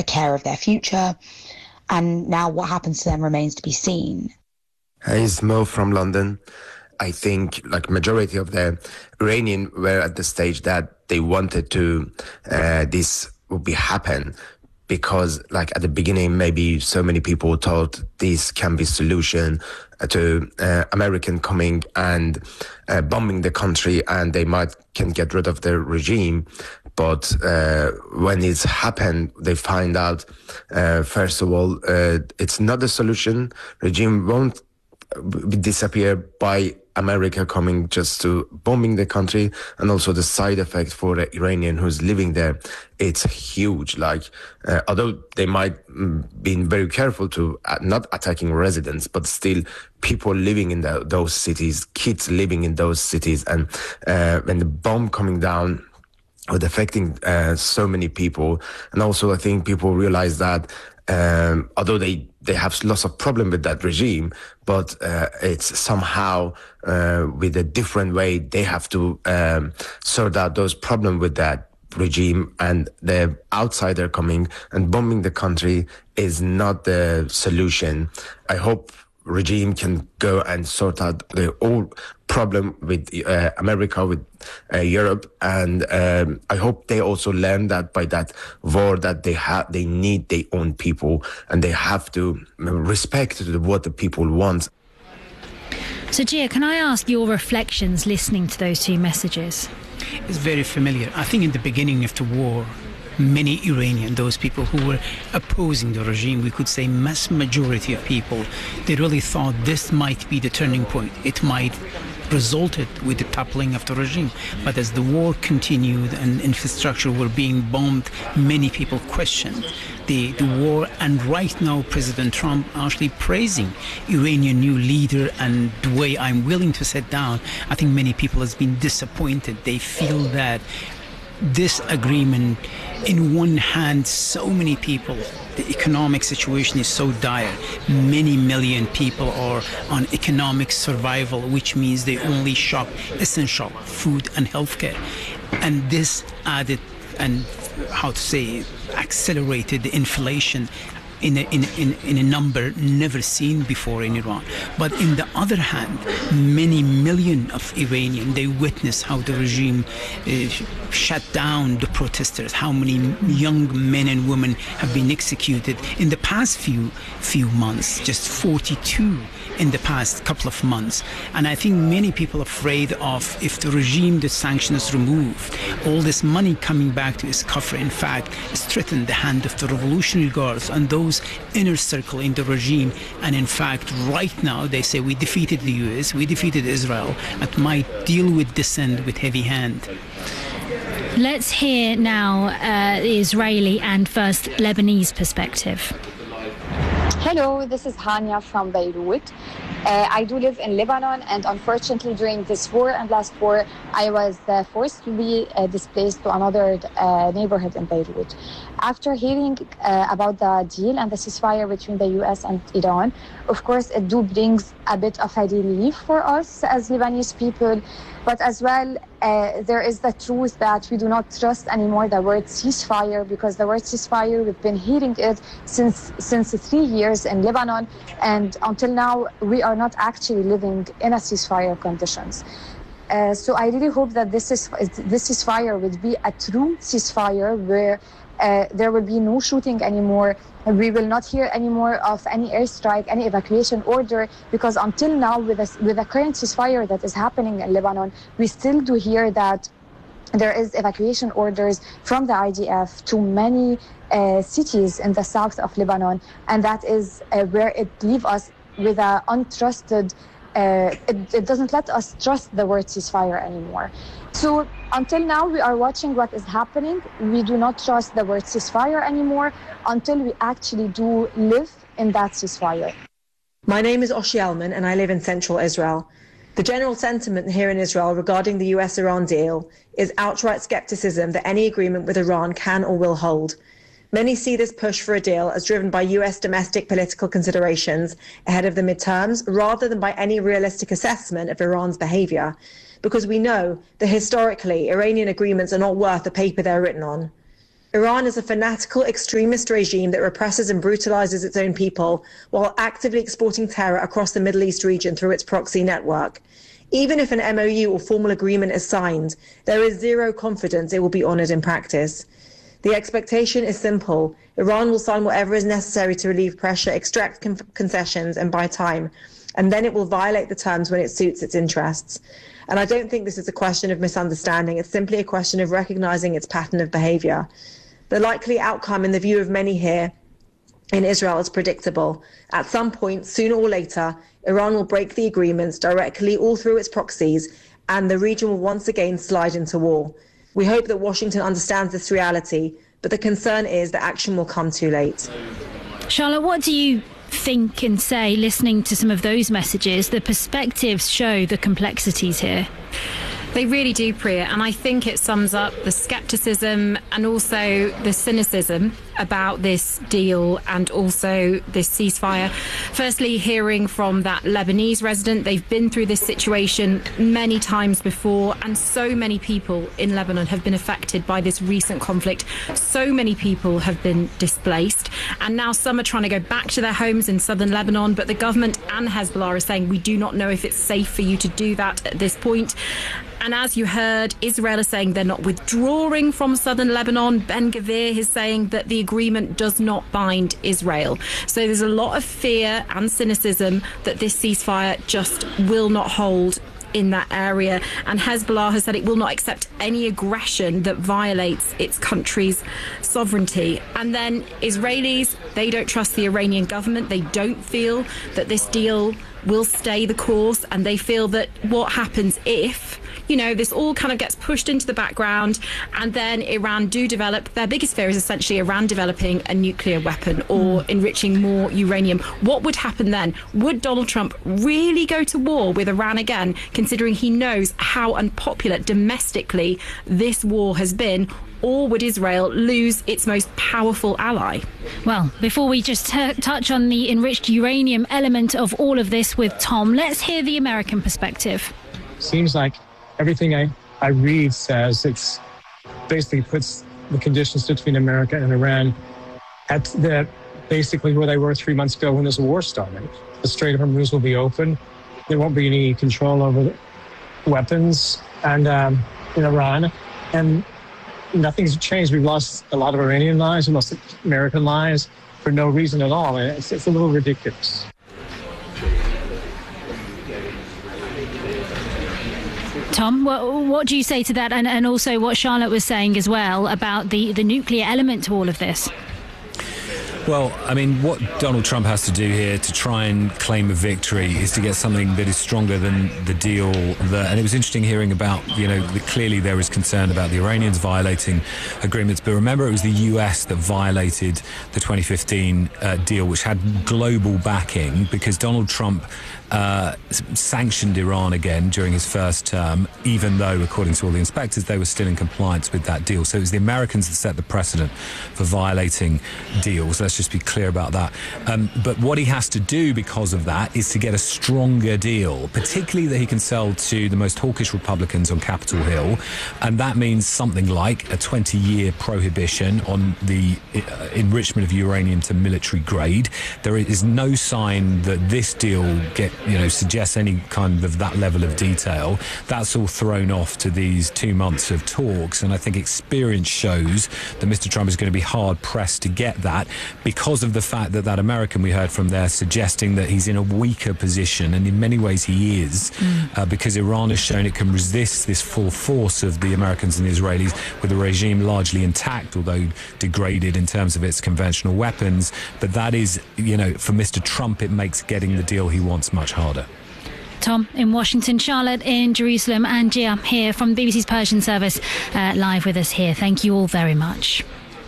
care of their future. And now what happens to them remains to be seen. Hey, it's Mo from London. I think like majority of the Iranian were at the stage that they wanted to this would be happen, because like at the beginning maybe so many people thought this can be solution to American coming and bombing the country and they can get rid of the regime. But when it's happened, they find out first of all it's not a solution. Regime won't disappear by America coming just to bombing the country, and also the side effect for the Iranian who's living there, it's huge. Like although they might be very careful to not attacking residents, but still people living in those cities, kids living in those cities, and when the bomb coming down with affecting so many people. And also I think people realize that although they have lots of problem with that regime, but it's somehow with a different way they have to sort out those problems with that regime, and the outsider coming and bombing the country is not the solution. I hope regime can go and sort out the whole problem with America, with Europe, and I hope they also learn that by that war that they need their own people, and they have to respect what the people want. So Gia, can I ask your reflections listening to those two messages? It's very familiar. I think in the beginning of the war, many Iranian, those people who were opposing the regime, we could say mass majority of people, they really thought this might be the turning point. It might resulted with the toppling of the regime. But as the war continued and infrastructure were being bombed, many people questioned the war. And right now President Trump actually praising Iranian new leader, and the way I'm willing to sit down, I think many people has been disappointed. They feel that this agreement, in one hand, so many people, the economic situation is so dire. Many million people are on economic survival, which means they only shop essential food and healthcare. And this added and accelerated the inflation in a number never seen before in Iran. But in the other hand, many million of Iranians, they witness how the regime shut down the protesters, how many young men and women have been executed in the past few months, just 42 in the past couple of months. And I think many people are afraid of, if the regime, the sanctions removed, all this money coming back to its coffers, in fact, strengthen the hand of the Revolutionary Guards and those inner circle in the regime. And in fact, right now, they say we defeated the US, we defeated Israel, and might deal with dissent with heavy hand. Let's hear now the Israeli and first Lebanese perspective. Hello, this is Hania from Beirut. I do live in Lebanon, and unfortunately during this war and last war, I was forced to be displaced to another neighborhood in Beirut. After hearing about the deal and the ceasefire between the US and Iran, of course it brings a bit of a relief for us as Lebanese people, but as well there is the truth that we do not trust anymore the word ceasefire, because the word ceasefire, we've been hearing it since 3 years in Lebanon, and until now we are not actually living in a ceasefire conditions. So I really hope that this ceasefire would be a true ceasefire where there will be no shooting anymore. We will not hear anymore of any airstrike, any evacuation order, because until now, with the current ceasefire that is happening in Lebanon, we still do hear that there is evacuation orders from the IDF to many cities in the south of Lebanon, and that is where it leaves us with an untrusted. It doesn't let us trust the word ceasefire anymore. So until now, we are watching what is happening. We do not trust the word ceasefire anymore until we actually do live in that ceasefire. My name is Oshi Elman, and I live in central Israel. The general sentiment here in Israel regarding the US-Iran deal is outright skepticism that any agreement with Iran can or will hold. Many see this push for a deal as driven by US domestic political considerations ahead of the midterms, rather than by any realistic assessment of Iran's behavior, because we know that historically Iranian agreements are not worth the paper they're written on. Iran is a fanatical extremist regime that represses and brutalizes its own people while actively exporting terror across the Middle East region through its proxy network. Even if an MOU or formal agreement is signed, there is zero confidence it will be honored in practice. The expectation is simple. Iran will sign whatever is necessary to relieve pressure, extract concessions, and buy time. And then it will violate the terms when it suits its interests. And I don't think this is a question of misunderstanding. It's simply a question of recognizing its pattern of behavior. The likely outcome, in the view of many here in Israel, is predictable. At some point, sooner or later, Iran will break the agreements directly or through its proxies, and the region will once again slide into war. We hope that Washington understands this reality, but the concern is that action will come too late. Charlotte, what do you think and say, listening to some of those messages? The perspectives show the complexities here. They really do, Priya, and I think it sums up the scepticism and also the cynicism about this deal and also this ceasefire. Firstly, hearing from that Lebanese resident, they've been through this situation many times before, and so many people in Lebanon have been affected by this recent conflict. So many people have been displaced, and now some are trying to go back to their homes in southern Lebanon, but the government and Hezbollah are saying we do not know if it's safe for you to do that at this point. And as you heard, Israel is saying they're not withdrawing from southern Lebanon. Ben Gvir is saying that the agreement does not bind Israel. So there's a lot of fear and cynicism that this ceasefire just will not hold in that area. And Hezbollah has said it will not accept any aggression that violates its country's sovereignty. And then Israelis, they don't trust the Iranian government. They don't feel that this deal will stay the course, and they feel that what happens if, you know, this all kind of gets pushed into the background and then Iran do develop, their biggest fear is essentially Iran developing a nuclear weapon or enriching more uranium. What would happen then? Would Donald Trump really go to war with Iran again, considering he knows how unpopular domestically this war has been? Or would Israel lose its most powerful ally? Well, before we just touch on the enriched uranium element of all of this with Tom, let's hear the American perspective. Seems like everything I read says it's basically puts the conditions between America and Iran at basically where they were 3 months ago when this war started. The Strait of Hormuz will be open. There won't be any control over the weapons and in Iran. And nothing's changed. We've lost a lot of Iranian lives, we lost American lives for no reason at all. It's a little ridiculous. Tom, what do you say to that, and also what Charlotte was saying as well about the nuclear element to all of this? Well, I mean, what Donald Trump has to do here to try and claim a victory is to get something that is stronger than the deal. And it was interesting hearing about, you know, clearly there is concern about the Iranians violating agreements. But remember, it was the US that violated the 2015 deal, which had global backing because Donald Trump sanctioned Iran again during his first term, even though, according to all the inspectors, they were still in compliance with that deal. So it was the Americans that set the precedent for violating deals. Let's just be clear about that. But what he has to do because of that is to get a stronger deal, particularly that he can sell to the most hawkish Republicans on Capitol Hill. And that means something like a 20-year prohibition on the enrichment of uranium to military grade. There is no sign that this deal suggests any kind of that level of detail. That's all thrown off to these 2 months of talks, and I think experience shows that Mr. Trump is going to be hard pressed to get that because of the fact that that American we heard from there suggesting that he's in a weaker position, and in many ways he is, because Iran has shown it can resist this full force of the Americans and the Israelis with a regime largely intact, although degraded in terms of its conventional weapons. But that is, for Mr. Trump, it makes getting the deal he wants much harder. Tom in Washington, Charlotte in Jerusalem, and Gia here from BBC's Persian service live with us here. Thank you all very much.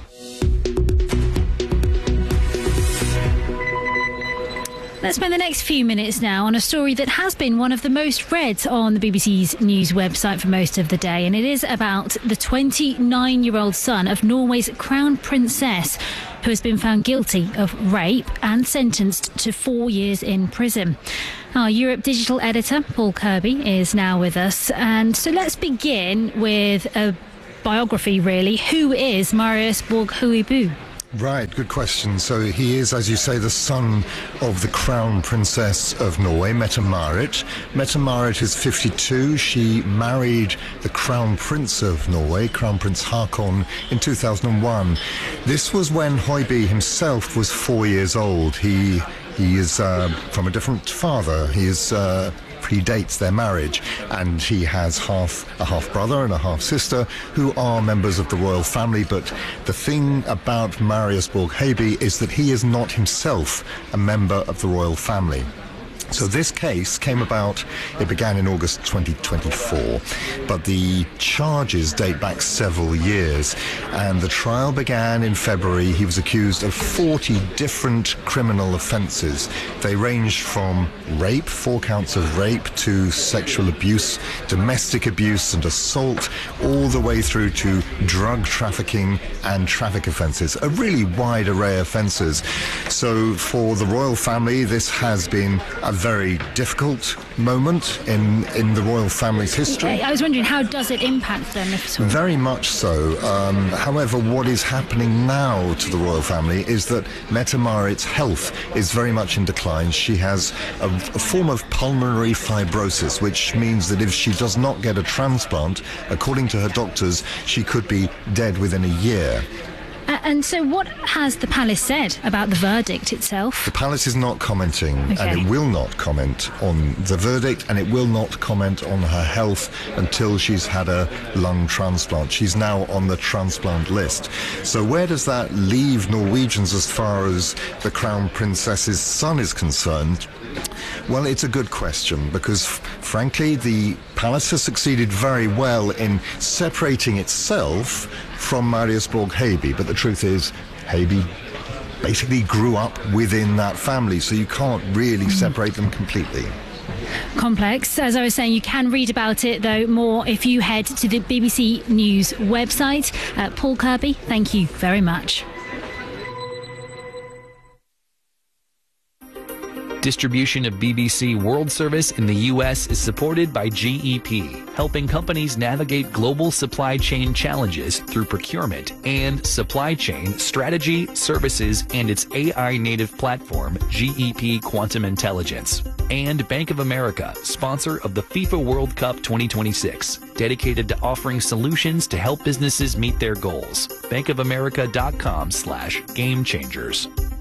Let's spend the next few minutes now on a story that has been one of the most read on the BBC's news website for most of the day, and it is about the 29-year-old son of Norway's Crown Princess, who has been found guilty of rape and sentenced to 4 years in prison. Our Europe digital editor, Paul Kirby, is now with us. And so let's begin with a biography, really. Who is Marius Borg-Huibu? Right, good question. So he is, as you say, the son of the Crown Princess of Norway, Mette-Marit. Mette-Marit is 52. She married the Crown Prince of Norway, Crown Prince Haakon, in 2001. This was when Høiby himself was 4 years old. He is from a different father. He is predates their marriage, and he has a half brother and a half sister who are members of the royal family. But the thing about Marius Borg-Høiby is that he is not himself a member of the royal family. So this case came about, it began in August 2024, but the charges date back several years, and the trial began in February. He was accused of 40 different criminal offences. They ranged from rape, 4 counts of rape, to sexual abuse, domestic abuse and assault, all the way through to drug trafficking and traffic offences, a really wide array of offences. So for the royal family, this has been a very difficult moment in the royal family's history. I was wondering, how does it impact them, if at all? Very much so. However, what is happening now to the royal family is that Mette-Marit's health is very much in decline. She has a form of pulmonary fibrosis, which means that if she does not get a transplant, according to her doctors, she could be dead within a year. And so what has the palace said about the verdict itself? The palace is not commenting, and it will not comment on the verdict, and it will not comment on her health until she's had a lung transplant. She's now on the transplant list. So where does that leave Norwegians as far as the Crown Princess's son is concerned? Well, it's a good question, because frankly the palace has succeeded very well in separating itself from Marius Borg-Høiby, but the truth is Høiby basically grew up within that family, so you can't really separate them completely. Complex. As I was saying, you can read about it, though, more if you head to the BBC News website. Paul Kirby, thank you very much. Distribution of BBC World Service in the U.S. is supported by GEP, helping companies navigate global supply chain challenges through procurement and supply chain strategy, services, and its AI-native platform, GEP Quantum Intelligence. And Bank of America, sponsor of the FIFA World Cup 2026, dedicated to offering solutions to help businesses meet their goals. bankofamerica.com/gamechangers.